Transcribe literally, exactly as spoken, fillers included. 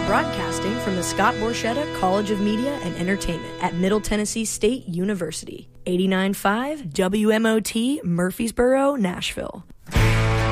Broadcasting from the Scott Borchetta College of Media and Entertainment at Middle Tennessee State University. eighty-nine point five W M O T, Murfreesboro, Nashville.